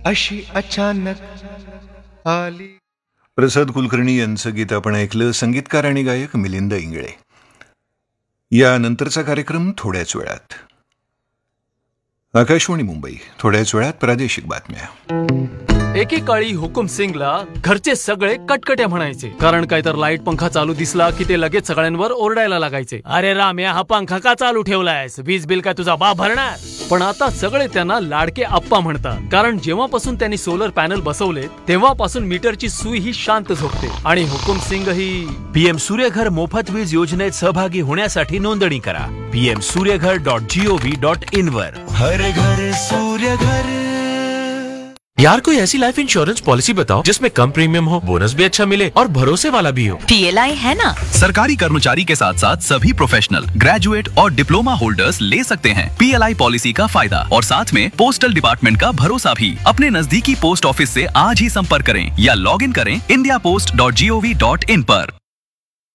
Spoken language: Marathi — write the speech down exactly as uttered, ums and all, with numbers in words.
अशी अचानक आली. प्रसाद कुलकर्णी यांचं गीत आपण ऐकलं. संगीतकार आणि गायक मिलिंद इंगळे. यानंतरचा कार्यक्रम थोड्याच वेळात. आकाशवाणी मुंबई. थोड्याच वेळात प्रादेशिक बातम्या. एकेकाळी हुकुम सिंगला घरचे सगळे कटकट्या म्हणायचे, कारण काय तर लाईट पंखा चालू दिसला की ते लगेच सगळ्यांवर ओरडायला लागायचे, अरे राम्या हा पंखा का चालू ठेवलायस, वीज बिल काय तुझा बाप भरणार. पण आता सगळे त्यांना लाडके आप्पा म्हणतात, कारण जेव्हापासून त्यांनी सोलर पॅनल बसवले तेव्हापासून मीटरची सुई ही शांत झोपते. आणि हुकुम सिंग ही पीएम सूर्यघर मोफत वीज योजनेत सहभागी होण्यासाठी नोंदणी करा PM Surya Ghar dot G O V dot in वर. हर घर सूर्य घर. यार कोई ऐसी लाइफ इंश्योरेंस पॉलिसी बताओ जिसमें कम प्रीमियम हो, बोनस भी अच्छा मिले और भरोसे वाला भी हो. पीएलआई है ना. सरकारी कर्मचारी के साथ साथ सभी प्रोफेशनल, ग्रेजुएट और डिप्लोमा होल्डर्स ले सकते हैं पीएलआई पॉलिसी का फायदा, और साथ में पोस्टल डिपार्टमेंट का भरोसा भी. अपने नजदीकी पोस्ट ऑफिस से आज ही संपर्क करें या लॉग इन करें India post dot G O V dot in per.